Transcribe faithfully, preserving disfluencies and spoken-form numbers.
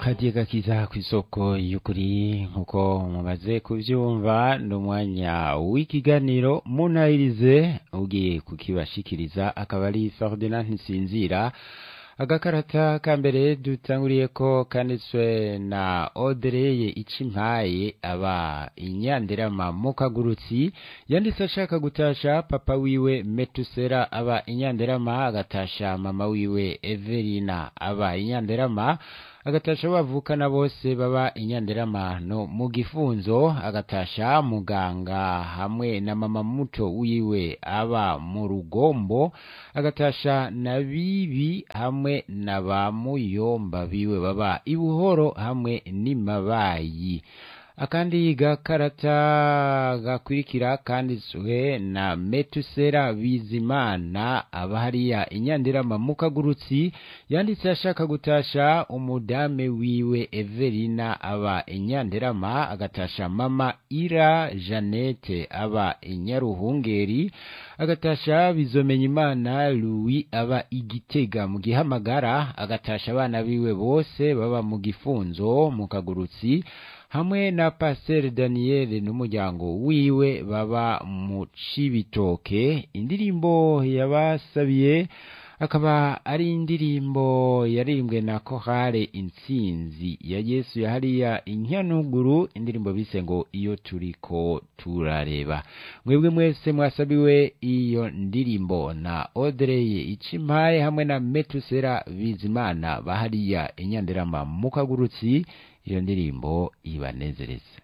hadiye gakiza kw'isoko y'ukuri nkuko mumaze kuvyumva n'umwanya w'ikiganiro munahirize ugiye kukibashikiriza akaba ari Ferdinand Nsinzira. Agakarata ka mbere dutanguriye ko kanditswe na Audrey Icimpaye aba Inyanderama mu Kagurutsi, yanditse ashaka gutasha papa wiwe Metusera aba Inyanderama, agatasha mama wiwe Everina aba Inyanderama, agatasha bavukana bose baba Inyanderama no mu Gifunzo, agatasha muganga hamwe na mama muto wiwe aba mu Rugombo, agatasha na bibi hamwe na ba Muyomba biwe baba Ibuhoro hamwe n'Imabayi. Akandi gakarata gakurikira kanditswe na Metusera Bizimana aba hariya Inyanderama mu Kagurutsi, yanditse ashaka gutasha umudame wiwe Everina aba Inyanderama, agatasha mama Ira Janete aba Inyaruhungeri, agatasha Bizomenyimana Louis aba Igitega mu Gihamagara, agatasha abana biwe bose baba mu Gifunzo mu Kagurutsi hamwe na Pasteur Daniel n'umuryango wiwe baba mu Cibitoke. Indirimbo yabasabiye akaba ari indirimbo yaririmbwe na Chorale Intsinzi ya Yesu ya hariya Inyanuguru, indirimbo bise ngo iyo turiko turareba. Mwebwe mwese mwasabiwe iyo ndirimbo na Audrey Icimpaye hamwe na Metusera Bizimana bahariya Inyanderama mu Kagurutsi, iyo ndirimbo ibanezereza.